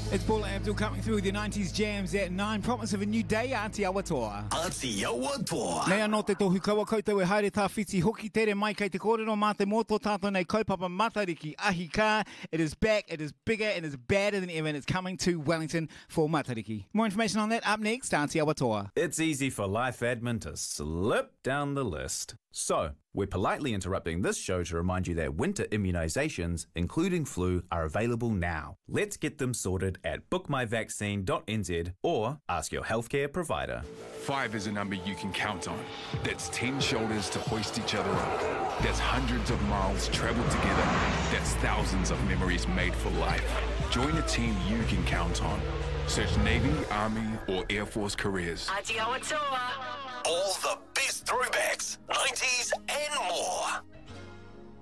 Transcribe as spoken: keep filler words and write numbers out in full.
It's Paul Abdul coming through with your nineties jams at nine. Promise of a new day, Auntie Awatoa. Auntie Awatoa. Nei anō te tohu kaua koutou e haere tā whiti hoki tere mai kei te kōrero mā te moto tātou nei kaupapa Matariki ahi kā. It is back, it is bigger, and it is badder than ever, and it's coming to Wellington for Matariki. More information on that up next, Auntie Awatoa. It's easy for Life Admin to slip down the list. So, we're politely interrupting this show to remind you that winter immunisations, including flu, are available now. Let's get them sorted at book my vaccine dot n z or ask your healthcare provider. Five is a number you can count on. That's ten shoulders to hoist each other up. That's hundreds of miles travelled together. That's thousands of memories made for life. Join a team you can count on. Search Navy, Army or Air Force careers. All the best throwbacks. nineteen